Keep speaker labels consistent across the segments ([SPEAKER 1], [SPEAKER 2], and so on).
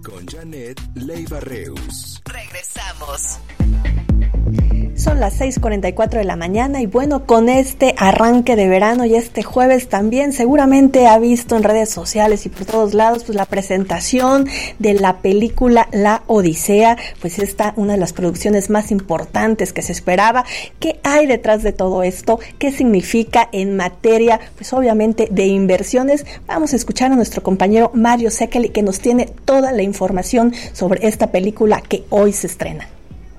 [SPEAKER 1] con Janet Leiva Reus.
[SPEAKER 2] Regresamos.
[SPEAKER 3] Son las 6:44 de la mañana y bueno, con este arranque de verano y este jueves también seguramente ha visto en redes sociales y por todos lados pues la presentación de la película La Odisea, pues esta una de las producciones más importantes que se esperaba. ¿Qué hay detrás de todo esto? ¿Qué significa en materia pues obviamente de inversiones? Vamos a escuchar a nuestro compañero Mario Sekeli que nos tiene toda la información sobre esta película que hoy se estrena.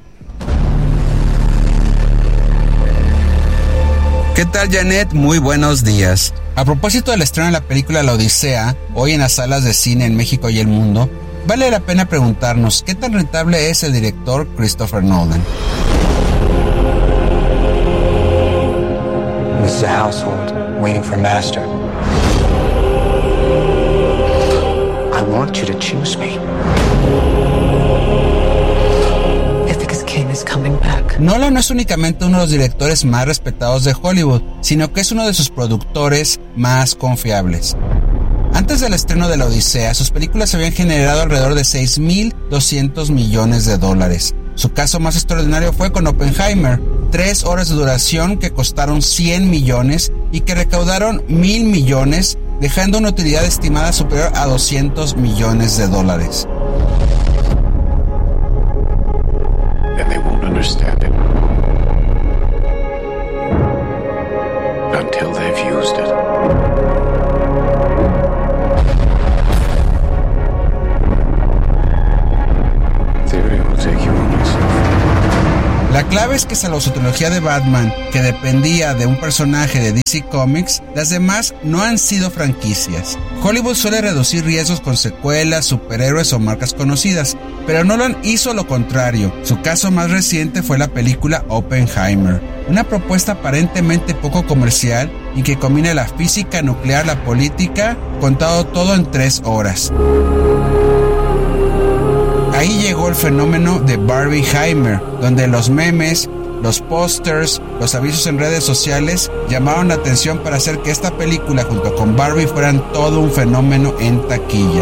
[SPEAKER 4] ¿Qué tal, Janet? Muy buenos días. A propósito del estreno de la película La Odisea, hoy en las salas de cine en México y el mundo, vale la pena preguntarnos qué tan rentable es el director Christopher Nolan.
[SPEAKER 5] This is a household waiting for a master. I want you to choose me.
[SPEAKER 4] Nolan no es únicamente uno de los directores más respetados de Hollywood, sino que es uno de sus productores más confiables. Antes del estreno de La Odisea, sus películas habían generado alrededor de $6,200 millones. Su caso más extraordinario fue con Oppenheimer, 3 horas de duración que costaron $100 millones y que recaudaron $1,000 millones, dejando una utilidad estimada superior a $200 millones.
[SPEAKER 6] And they won't understand it until they've used it. Theory will take you on yourself.
[SPEAKER 4] La clave es que salvo su trilogía de Batman, que dependía de un personaje de DC Comics, las demás no han sido franquicias. Hollywood suele reducir riesgos con secuelas, superhéroes o marcas conocidas, pero Nolan hizo lo contrario. Su caso más reciente fue la película Oppenheimer, una propuesta aparentemente poco comercial y que combina la física nuclear, la política, contado todo en 3 horas. Ahí llegó el fenómeno de Barbieheimer, donde los memes, los pósters, los avisos en redes sociales llamaron la atención para hacer que esta película junto con Barbie fueran todo un fenómeno en taquilla.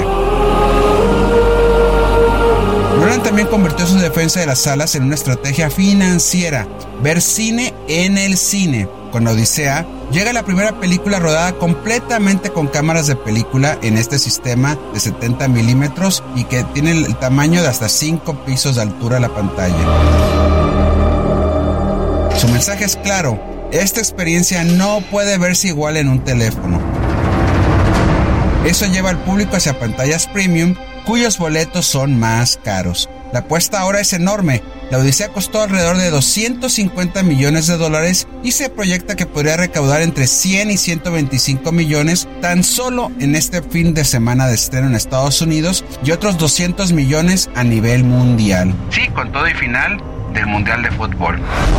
[SPEAKER 4] Nolan también convirtió su defensa de las salas en una estrategia financiera, ver cine en el cine. Con La Odisea, llega la primera película rodada completamente con cámaras de película en este sistema de 70 milímetros y que tiene el tamaño de hasta 5 pisos de altura la pantalla. Su mensaje es claro: esta experiencia no puede verse igual en un teléfono. Eso lleva al público hacia pantallas premium, cuyos boletos son más caros. La apuesta ahora es enorme. La Odisea costó alrededor de $250 millones y se proyecta que podría recaudar entre 100 y 125 millones tan solo en este fin de semana de estreno en Estados Unidos y otros 200 millones a nivel mundial. Sí, con todo y final del Mundial de Fútbol.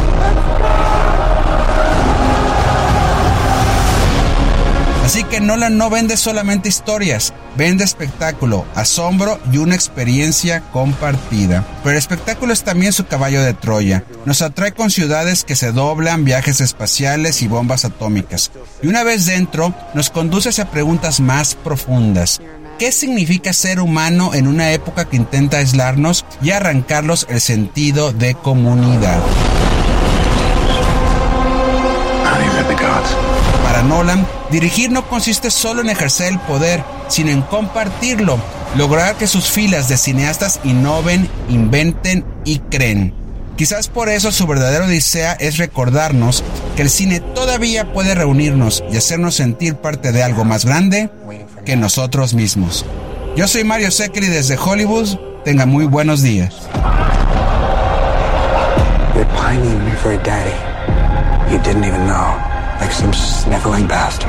[SPEAKER 4] Así que Nolan no vende solamente historias, vende espectáculo, asombro y una experiencia compartida. Pero el espectáculo es también su caballo de Troya. Nos atrae con ciudades que se doblan, viajes espaciales y bombas atómicas. Y una vez dentro, nos conduce hacia preguntas más profundas. ¿Qué significa ser humano en una época que intenta aislarnos y arrancarnos el sentido de comunidad? Para Nolan, dirigir no consiste solo en ejercer el poder, sino en compartirlo, lograr que sus filas de cineastas innoven, inventen y creen. Quizás por eso su verdadera odisea es recordarnos que el cine todavía puede reunirnos y hacernos sentir parte de algo más grande que nosotros mismos. Yo soy Mario Sekeli desde Hollywood. Tenga muy buenos días.
[SPEAKER 5] You're pining me for a daddy you didn't even know. Like some sniveling bastard.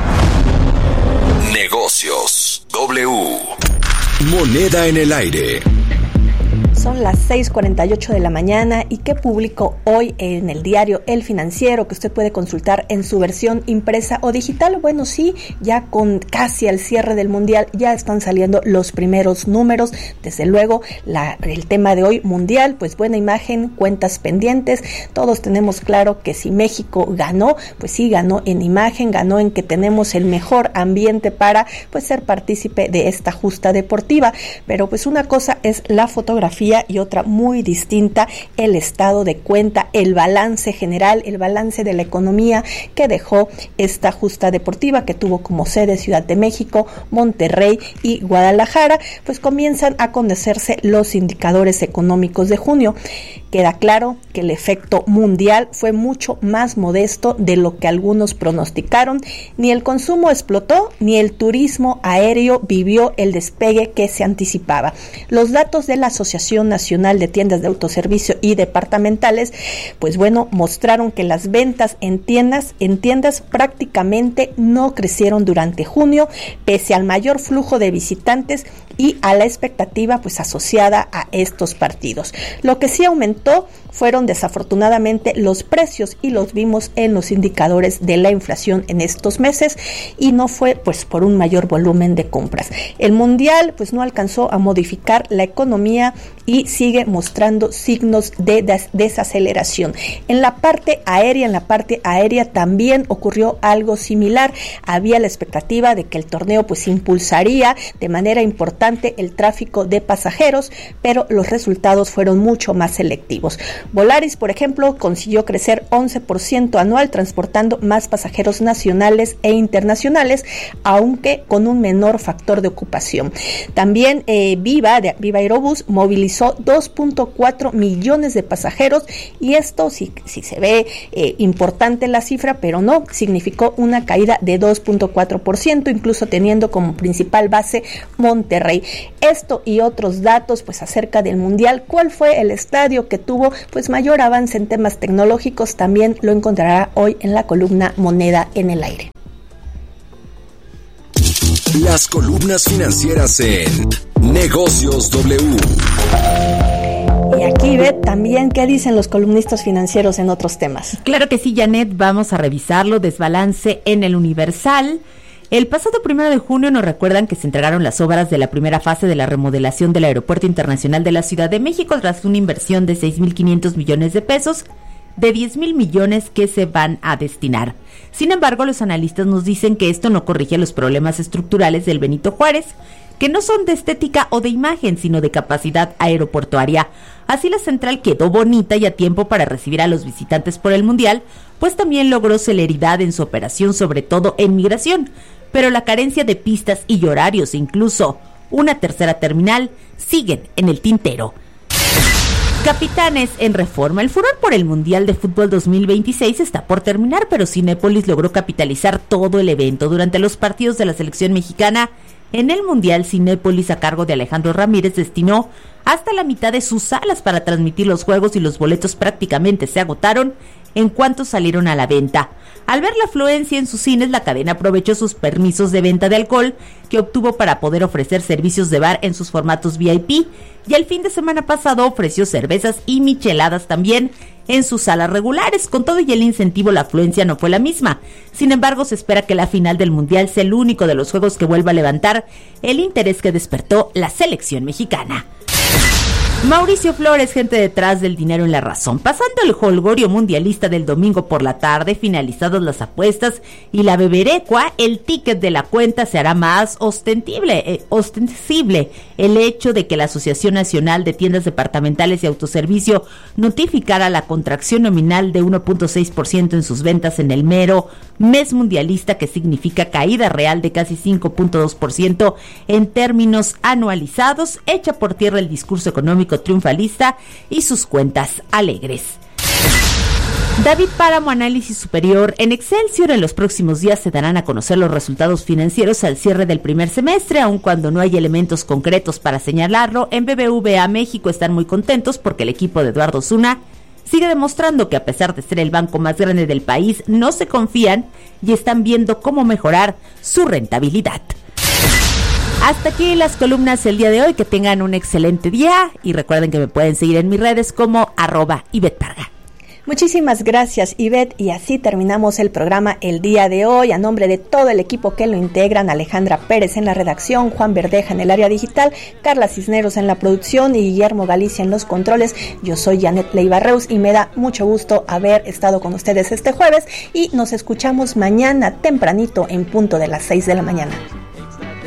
[SPEAKER 1] Negocios W. Moneda en el aire.
[SPEAKER 3] Son las 6:48 de la mañana y ¿qué publicó hoy en el diario El Financiero que usted puede consultar en su versión impresa o digital? Bueno, sí, ya con casi al cierre del Mundial ya están saliendo los primeros números. Desde luego, el tema de hoy, Mundial, pues buena imagen, cuentas pendientes. Todos tenemos claro que si México ganó, pues sí, ganó en imagen, ganó en que tenemos el mejor ambiente para pues ser partícipe de esta justa deportiva. Pero pues una cosa es la fotografía y otra muy distinta, el estado de cuenta, el balance general, el balance de la economía que dejó esta justa deportiva que tuvo como sede Ciudad de México, Monterrey y Guadalajara. Pues comienzan a conocerse los indicadores económicos de junio. Queda claro que el efecto mundial fue mucho más modesto de lo que algunos pronosticaron. Ni el consumo explotó, ni el turismo aéreo vivió el despegue que se anticipaba. Los datos de la Asociación Nacional de Tiendas de Autoservicio y Departamentales, pues bueno, mostraron que las ventas en tiendas prácticamente no crecieron durante junio, pese al mayor flujo de visitantes y a la expectativa pues asociada a estos partidos. Lo que sí aumentó fueron desafortunadamente los precios y los vimos en los indicadores de la inflación en estos meses y no fue pues por un mayor volumen de compras. El mundial pues no alcanzó a modificar la economía y sigue mostrando signos de desaceleración. En la parte aérea también ocurrió algo similar. Había la expectativa de que el torneo pues impulsaría de manera importante el tráfico de pasajeros, pero los resultados fueron mucho más selectivos. Volaris, por ejemplo, consiguió crecer 11% anual, transportando más pasajeros nacionales e internacionales, aunque con un menor factor de ocupación. También Viva Aerobús movilizó 2.4 millones de pasajeros y esto sí se ve importante la cifra, pero no, significó una caída de 2.4%, incluso teniendo como principal base Monterrey. Esto y otros datos pues acerca del Mundial, cuál fue el estadio que tuvo pues mayor avance en temas tecnológicos, también lo encontrará hoy en la columna Moneda en el Aire.
[SPEAKER 1] Las columnas financieras en Negocios W.
[SPEAKER 3] Y aquí ve también qué dicen los columnistas financieros en otros temas.
[SPEAKER 2] Claro que sí, Janet, vamos a revisarlo. Desbalance en el Universal. El pasado 1 de junio nos recuerdan que se entregaron las obras de la primera fase de la remodelación del Aeropuerto Internacional de la Ciudad de México tras una inversión de 6.500 millones de pesos, de 10,000 millones que se van a destinar. Sin embargo, los analistas nos dicen que esto no corrige los problemas estructurales del Benito Juárez, que no son de estética o de imagen, sino de capacidad aeroportuaria. Así la central quedó bonita y a tiempo para recibir a los visitantes por el Mundial, pues también logró celeridad en su operación, sobre todo en migración. Pero la carencia de pistas y horarios, incluso una tercera terminal, siguen en el tintero. Capitanes en reforma. El furor por el Mundial de Fútbol 2026 está por terminar, pero Cinépolis logró capitalizar todo el evento. Durante los partidos de la selección mexicana, en el Mundial, Cinépolis, a cargo de Alejandro Ramírez, destinó hasta la mitad de sus salas para transmitir los juegos y los boletos prácticamente se agotaron en cuanto salieron a la venta. Al ver la afluencia en sus cines, la cadena aprovechó sus permisos de venta de alcohol que obtuvo para poder ofrecer servicios de bar en sus formatos VIP, y el fin de semana pasado ofreció cervezas y micheladas también en sus salas regulares. Con todo y el incentivo, la afluencia no fue la misma. Sin embargo, se espera que la final del Mundial sea el único de los juegos que vuelva a levantar el interés que despertó la selección mexicana. Mauricio Flores, gente detrás del dinero en La Razón. Pasando el jolgorio mundialista del domingo por la tarde, finalizadas las apuestas y la beberecua, el ticket de la cuenta se hará más ostensible. El hecho de que la Asociación Nacional de Tiendas Departamentales y Autoservicio notificara la contracción nominal de 1.6% en sus ventas en el mero mes mundialista, que significa caída real de casi 5.2% en términos anualizados, echa por tierra el discurso económico triunfalista y sus cuentas alegres. David Páramo, Análisis Superior. En Excelsior, en los próximos días se darán a conocer los resultados financieros al cierre del primer semestre, aun cuando no hay elementos concretos para señalarlo. En BBVA México están muy contentos porque el equipo de Eduardo Osuna sigue demostrando que, a pesar de ser el banco más grande del país, no se confían y están viendo cómo mejorar su rentabilidad. Hasta aquí las columnas el día de hoy. Que tengan un excelente día y recuerden que me pueden seguir en mis redes como @IvetteParga.
[SPEAKER 3] Muchísimas gracias, Ivette, y así terminamos el programa el día de hoy. A nombre de todo el equipo que lo integran, Alejandra Pérez en la redacción, Juan Verdeja en el área digital, Carla Cisneros en la producción y Guillermo Galicia en los controles, yo soy Janet Leiva Reus y me da mucho gusto haber estado con ustedes este jueves y nos escuchamos mañana tempranito en punto de las 6 de la mañana.